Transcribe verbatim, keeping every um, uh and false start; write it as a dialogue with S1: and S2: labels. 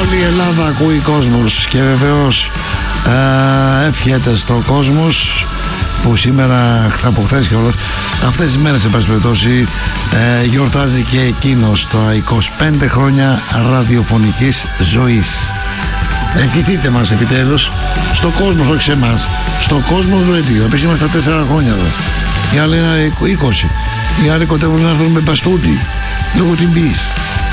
S1: Όλη η Ελλάδα ακούει κόσμος και βεβαίως ε, εύχεται στο κόσμος που σήμερα, από χθες και όλες αυτές τις μέρες, σε πάση περιπτώσει, ε, γιορτάζει και εκείνος τα είκοσι πέντε χρόνια ραδιοφωνικής ζωής. Ευχηθείτε μας επιτέλους, στο κόσμο, όχι σε εμάς, στο κόσμο Radio. Επίσης είμαστε τέσσερα χρόνια εδώ, οι άλλοι είναι είκοσι, οι άλλοι κοντεύουν να έρθουν με μπαστούνι λόγω τιμπής.